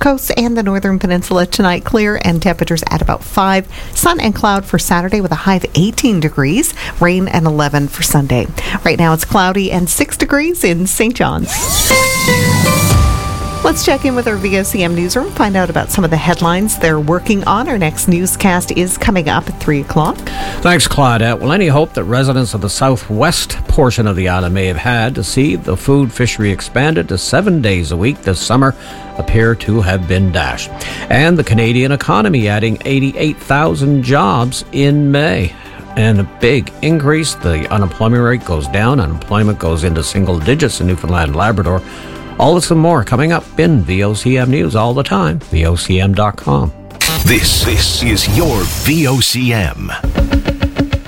coast and the northern peninsula tonight, clear and temperatures at about 5. Sun and cloud for Saturday with a high of 18 degrees. Rain and 11 for Sunday. Right now it's cloudy and 6 degrees in St. John's. Let's check in with our VOCM newsroom, find out about some of the headlines they're working on. Our next newscast is coming up at 3 o'clock. Thanks, Claudette. Well, any hope that residents of the southwest portion of the island may have had to see the food fishery expanded to 7 days a week this summer appear to have been dashed. And the Canadian economy adding 88,000 jobs in May. And a big increase. The unemployment rate goes down. Unemployment goes into single digits in Newfoundland and Labrador. All this and more coming up in VOCM News all the time. VOCM.com. This is your VOCM.